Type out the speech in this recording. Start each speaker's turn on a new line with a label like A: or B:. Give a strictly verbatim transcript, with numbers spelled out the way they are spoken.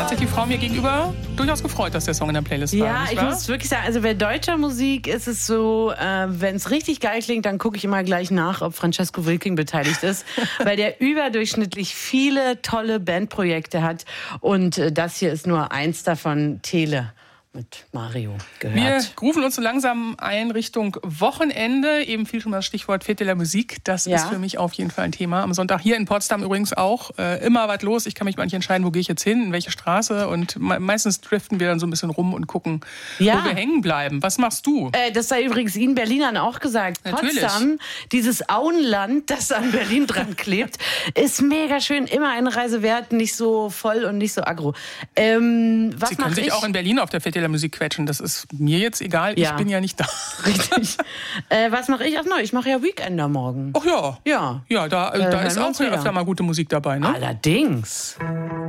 A: sich die Frau mir gegenüber durchaus gefreut, dass der Song in der Playlist war.
B: Ja,
A: nicht
B: ich
A: wahr?
B: muss wirklich sagen, also bei deutscher Musik ist es so, äh, wenn es richtig geil klingt, dann gucke ich immer gleich nach, ob Francesco Wilking beteiligt ist, weil der überdurchschnittlich viele tolle Bandprojekte hat und äh, das hier ist nur eins davon, Tele. Mit Mario gehört.
A: Wir rufen uns so langsam ein Richtung Wochenende. Eben fiel schon mal das Stichwort Fête de la Musique. Das
B: Ja.
A: ist für mich auf jeden Fall ein Thema. Am Sonntag hier in Potsdam übrigens auch. Äh, immer was los. Ich kann mich mal nicht entscheiden, wo gehe ich jetzt hin, in welche Straße. Und me- meistens driften wir dann so ein bisschen rum und gucken,
B: Ja.
A: wo wir hängen bleiben. Was machst du?
B: Äh, das sei übrigens Ihnen Berlinern auch gesagt.
A: Natürlich.
B: Potsdam, dieses Auenland, das an Berlin dran klebt, ist mega schön. Immer eine Reise wert, nicht so voll und nicht so aggro. Ähm, was
A: Sie können
B: mach
A: sich
B: ich?
A: auch in Berlin auf der Fête de la Musique quetschen. Das ist mir jetzt egal.
B: Ja.
A: Ich bin ja nicht da.
B: Richtig. äh, was mache ich? Ach nein, ich mache ja Weekender morgen.
A: Ach ja.
B: Ja.
A: Ja, da,
B: Äh,
A: da
B: hören
A: ist
B: wir
A: auch
B: uns wieder.
A: öfter mal gute Musik dabei, ne?
B: Allerdings.